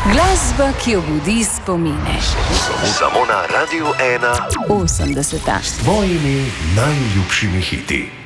Glasba, ki obudi spomine. Samo na Radiu 1 80. s tvojimi najljubšimi hiti.